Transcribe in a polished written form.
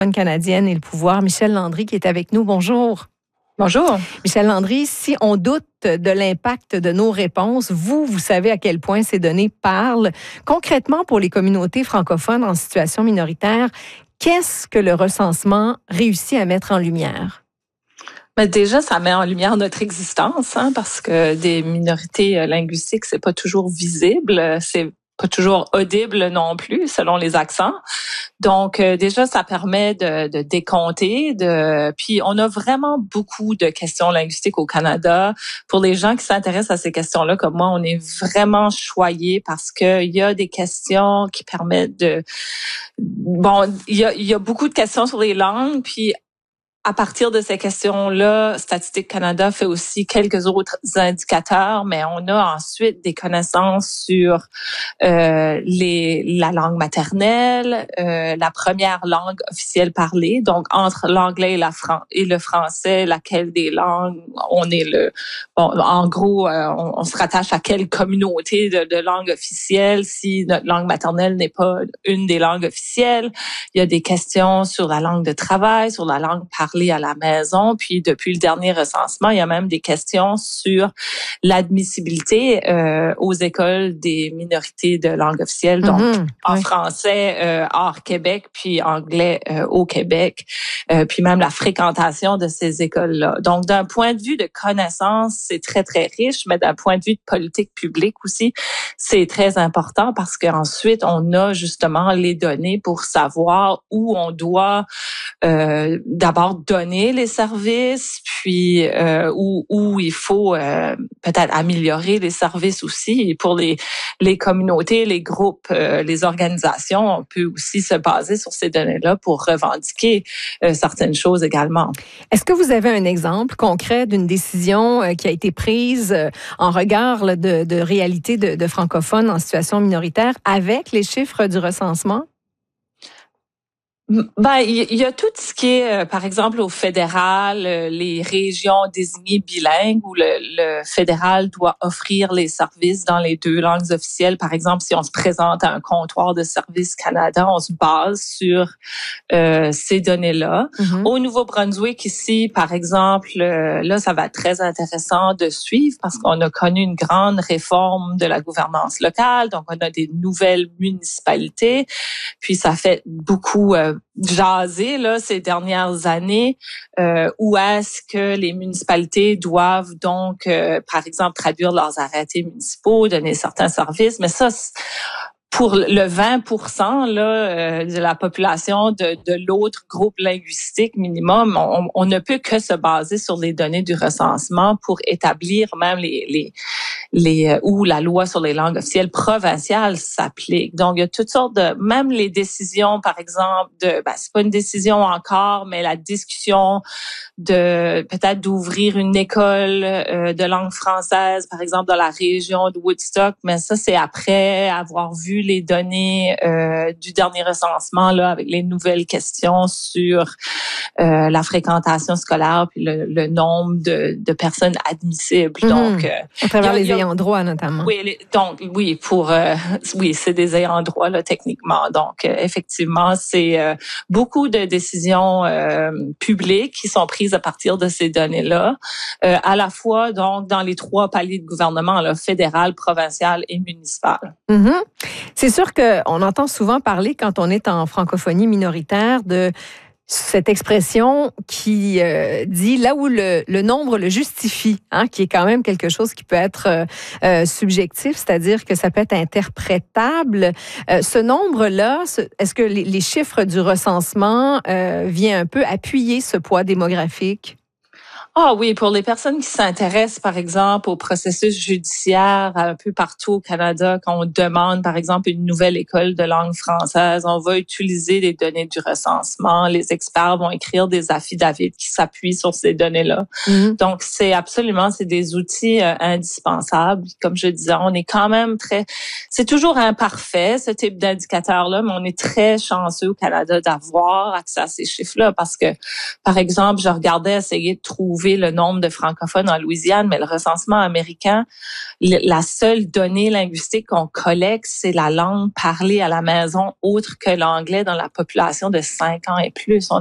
Canadienne et le pouvoir, Michel Landry, qui est avec nous. Bonjour. Bonjour. Michel Landry, si on doute de l'impact de nos réponses, vous savez à quel point ces données parlent. Concrètement, pour les communautés francophones en situation minoritaire, qu'est-ce que le recensement réussit à mettre en lumière? Mais déjà, ça met en lumière notre existence, parce que des minorités linguistiques, c'est pas toujours visible, c'est pas toujours audible non plus, selon les accents. Donc, déjà, ça permet de décompter. Puis, on a vraiment beaucoup de questions linguistiques au Canada. Pour les gens qui s'intéressent à ces questions-là, comme moi, on est vraiment choyés parce qu'il y a des questions qui permettent de... Bon, il y a beaucoup de questions sur les langues, puis à partir de ces questions-là, Statistique Canada fait aussi quelques autres indicateurs, mais on a ensuite des connaissances sur la langue maternelle, la première langue officielle parlée, donc entre l'anglais et le français, laquelle des langues on est en gros, on se rattache à quelle communauté de langue officielle si notre langue maternelle n'est pas une des langues officielles. Il y a des questions sur la langue de travail, sur la langue parlée à la maison. Puis, depuis le dernier recensement, il y a même des questions sur l'admissibilité aux écoles des minorités de langue officielle, donc en français hors Québec, puis anglais au Québec, puis même la fréquentation de ces écoles-là. Donc, d'un point de vue de connaissance, c'est très, très riche, mais d'un point de vue de politique publique aussi, c'est très important parce qu'ensuite, on a justement les données pour savoir où on doit d'abord donner les services, puis où il faut peut-être améliorer les services aussi. Et pour les communautés, les groupes, les organisations, on peut aussi se baser sur ces données-là pour revendiquer certaines choses également. Est-ce que vous avez un exemple concret d'une décision qui a été prise en regard de réalité de francophones en situation minoritaire avec les chiffres du recensement? Ben, il y a tout ce qui est, par exemple, au fédéral, les régions désignées bilingues où le fédéral doit offrir les services dans les deux langues officielles. Par exemple, si on se présente à un comptoir de Services Canada, on se base sur ces données-là. Au Nouveau-Brunswick, ici, par exemple, là, ça va être très intéressant de suivre parce qu'on a connu une grande réforme de la gouvernance locale. Donc, on a des nouvelles municipalités. Puis, ça fait beaucoup jaser là ces dernières années où est-ce que les municipalités doivent donc par exemple traduire leurs arrêtés municipaux, donner certains services, mais ça pour le 20% là de la population de l'autre groupe linguistique minimum, on ne peut que se baser sur les données du recensement pour établir même les où la loi sur les langues officielles provinciales s'applique. Donc, il y a toutes sortes de, même les décisions, par exemple, c'est pas une décision encore, mais la discussion de peut-être d'ouvrir une école de langue française, par exemple, dans la région de Woodstock, mais ça, c'est après avoir vu les données du dernier recensement, là, avec les nouvelles questions sur la fréquentation scolaire puis le nombre de personnes admissibles. Donc, à travers les ayants droit, notamment. Oui, c'est des ayants droit là techniquement. Donc, effectivement, c'est beaucoup de décisions publiques qui sont prises à partir de ces données-là, à la fois donc dans les trois paliers de gouvernement, là, fédéral, provincial et municipal. C'est sûr qu'on entend souvent parler quand on est en francophonie minoritaire de cette expression qui dit là où le nombre le justifie, qui est quand même quelque chose qui peut être subjectif, c'est-à-dire que ça peut être interprétable. Ce nombre-là, est-ce que les chiffres du recensement viennent un peu appuyer ce poids démographique? Ah oui, pour les personnes qui s'intéressent, par exemple, au processus judiciaire un peu partout au Canada, quand on demande, par exemple, une nouvelle école de langue française, on va utiliser les données du recensement. Les experts vont écrire des affidavits qui s'appuient sur ces données-là. Donc, c'est des outils indispensables. Comme je disais, on est quand même c'est toujours imparfait, ce type d'indicateur-là, mais on est très chanceux au Canada d'avoir accès à ces chiffres-là parce que, par exemple, je regardais essayer de trouver trouver le nombre de francophones en Louisiane, mais le recensement américain, la seule donnée linguistique qu'on collecte, c'est la langue parlée à la maison autre que l'anglais dans la population de 5 ans et plus.